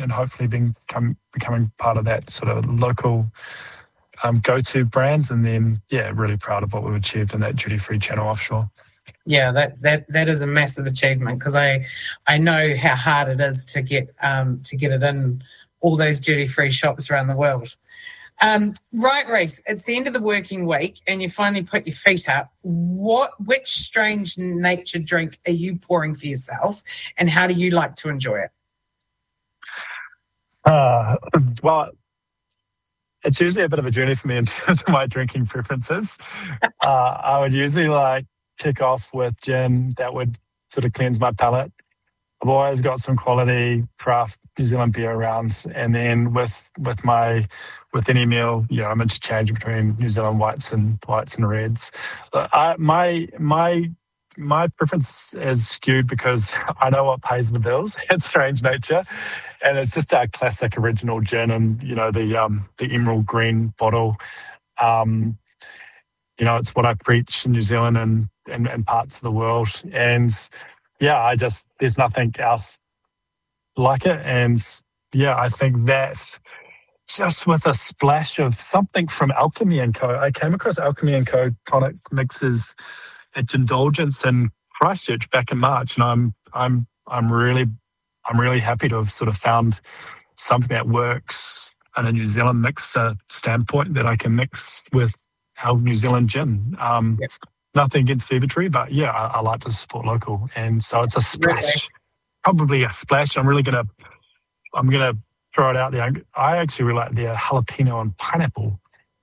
hopefully becoming part of that sort of local go-to brands. And then, really proud of what we've achieved in that duty-free channel offshore. Yeah, that is a massive achievement, because I know how hard it is to get it in all those duty-free shops around the world. Right, Reece, it's the end of the working week and you finally put your feet up. Which strange nature drink are you pouring for yourself, and how do you like to enjoy it? Well, it's usually a bit of a journey for me in terms of my drinking preferences. I would usually kick off with gin. That would sort of cleanse my palate. I've always got some quality craft New Zealand beer around, and then with any meal, I'm interchanging between New Zealand whites and reds. But my preference is skewed because I know what pays the bills. It's Strange Nature, and it's just our classic original gin, and the emerald green bottle. It's what I preach in New Zealand and parts of the world, and there's nothing else like it. And I think that just with a splash of something from Alchemy & Co. I came across Alchemy & Co. tonic mixes at Gindulgence in Christchurch back in March, and I'm really happy to have sort of found something that works in a New Zealand mixer standpoint that I can mix with our New Zealand gin. Nothing against Fever Tree, but I like to support local, and so it's a splash, probably a splash. I'm gonna throw it out there. I actually really like the jalapeno and pineapple.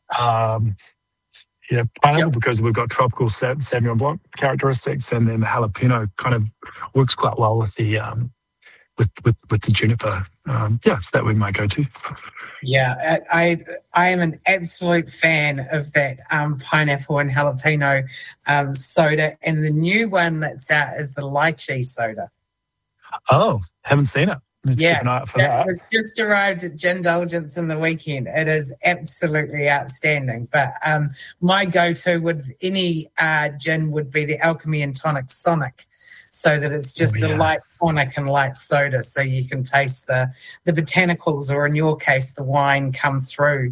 Pineapple because we've got tropical Sauvignon Blanc characteristics, and then the jalapeno kind of works quite well with the with the juniper. So that would be my go-to. Yeah, I am an absolute fan of that pineapple and jalapeno soda, and the new one that's out is the lychee soda. Oh, haven't seen it. Let's keep an eye out for that. It was just arrived at Gindulgence in the weekend. It is absolutely outstanding. But my go-to with any gin would be the Alchemy and Tonic Sonic, so that it's just a light tonic and light soda, so you can taste the botanicals, or in your case, the wine come through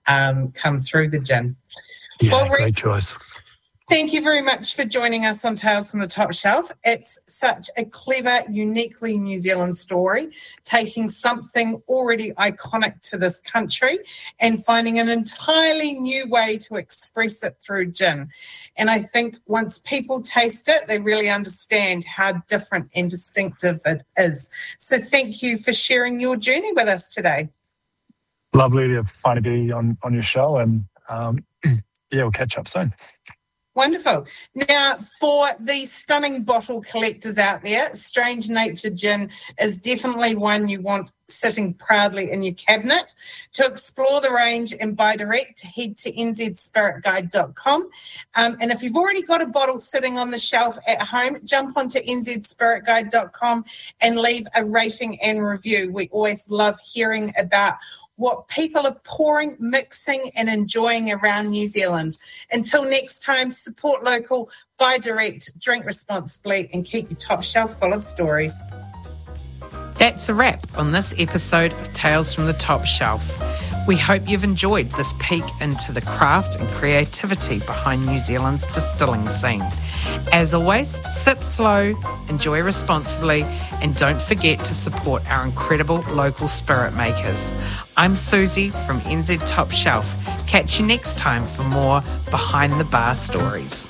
the gin. Yeah, great choice. Thank you very much for joining us on Tales from the Top Shelf. It's such a clever, uniquely New Zealand story, taking something already iconic to this country and finding an entirely new way to express it through gin. And I think once people taste it, they really understand how different and distinctive it is. So thank you for sharing your journey with us today. Lovely to finally be on your show, and we'll catch up soon. Wonderful. Now, for the stunning bottle collectors out there, Strange Nature Gin is definitely one you want sitting proudly in your cabinet. To explore the range and buy direct, head to nzspiritguide.com. And if you've already got a bottle sitting on the shelf at home, jump onto nzspiritguide.com and leave a rating and review. We always love hearing about what people are pouring, mixing and enjoying around New Zealand. Until next time, support local, buy direct, drink responsibly, and keep your top shelf full of stories. That's a wrap on this episode of Tales from the Top Shelf. We hope you've enjoyed this peek into the craft and creativity behind New Zealand's distilling scene. As always, sip slow, enjoy responsibly, and don't forget to support our incredible local spirit makers. I'm Susie from NZ Top Shelf. Catch you next time for more Behind the Bar stories.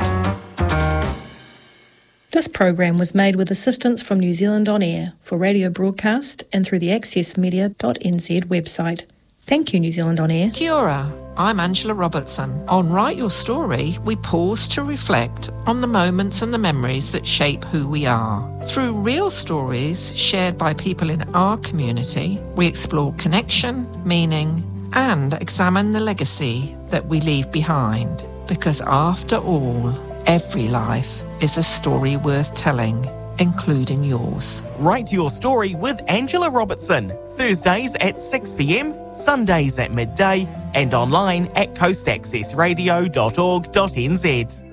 This program was made with assistance from New Zealand On Air for radio broadcast and through the accessmedia.nz website. Thank you, New Zealand On Air. Kia ora, I'm Angela Robertson. On Write Your Story, we pause to reflect on the moments and the memories that shape who we are. Through real stories shared by people in our community, we explore connection, meaning, and examine the legacy that we leave behind. Because after all, every life is a story worth telling, including yours. Write Your Story with Angela Robertson. Thursdays at 6 p.m, Sundays at midday, and online at coastaccessradio.org.nz.